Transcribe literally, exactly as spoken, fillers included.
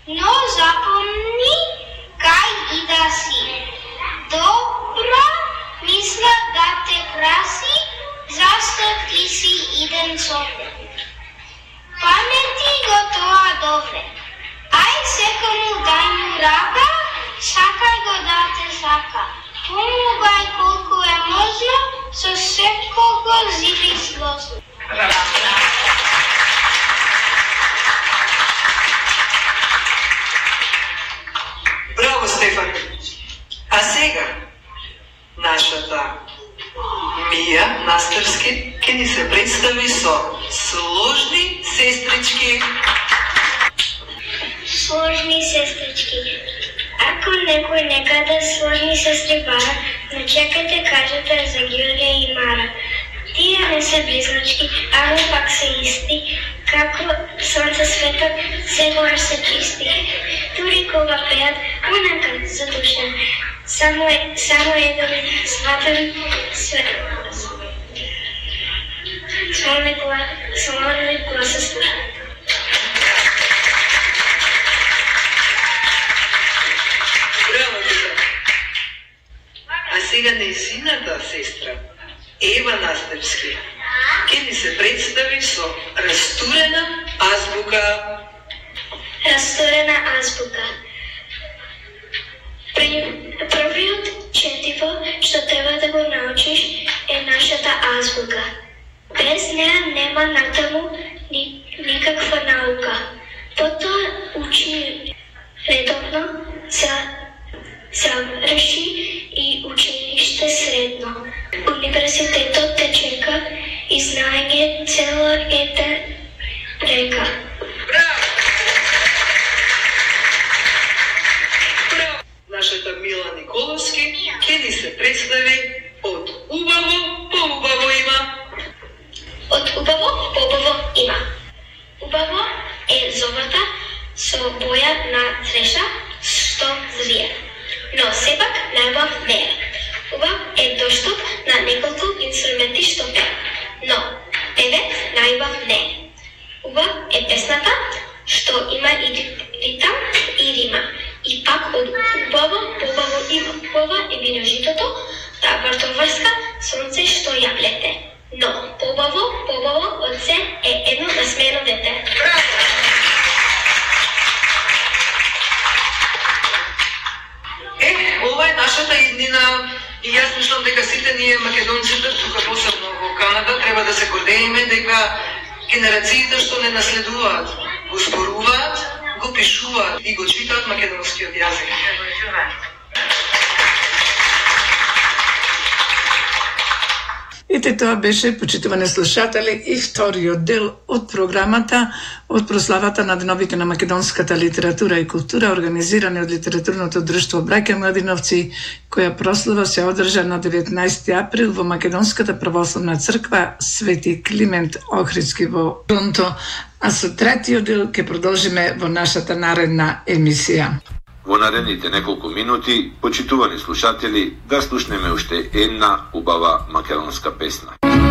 но запомни кај и да си. Добро мисла да те краси, зашто ти си иден човек. Памети го тоа добре. Ај секому дај му рака, сакај го да те сака. Помогај колку е можно, со секого живи сложно. Браво, Стефан! А сега, нашата Мија Настарски ќе ни се представи со сложни сестрички. Сложни сестрички. Ако некој некаде сложни сестри бара, но чекайте кажете за Георгија и Мара. Тие не се близначки, ама пак се исти, како сонце светот секогаш се чисти. Дури кога пеат, унака задушен, само е, само еден сватен свет. Славен глас се слуша. А сега нејзината сестра, Ева Настарски, ќе ни се представи со растурена азбука. Растурена азбука. Првиот четиво што треба да го научиш е нашата азбука. Без неа нема натаму ни, никаква наука. Потоа учи редовно за заврши и училиште средно. Универзитетот те чека и знаење цело ете река. Нашата Мила Николовски ќе ни се представи од убаво по убаво има. Од убаво по убаво има. Убаво е зовата со боја на треша што зрие, но сепак најубав не е. Убав е доштоп на неколку инструменти што пеат, но певец најубав не е. Убав е песната што има и ритам и рима. И пак од убаво побаво има. Ова е виножитото, та вртоврска сонце што ја плете. Но побаво побаво од се е едно насмено дете. Е, ова е нашата иднина. И јас мислам дека сите ние македонците, тука посебно во Канада, треба да се гордееме дека генерациите што не наследуваат, го зборуваат, го пишуваат и го читаат македонскиот јазик. Ете, тоа беше, почитувани слушатели, и вториот дел од програмата од прославата на деновите на македонската литература и култура, организирани од литературното друштво Браќа Младиновци, која прослава се одржа на деветнаесети април во Македонската православна црква Свети Климент Охридски во Торонто, а со третиот дел ќе продолжиме во нашата наредна емисија. Во наредните неколку минути, почитувани слушатели, да слушнеме уште една убава македонска песна.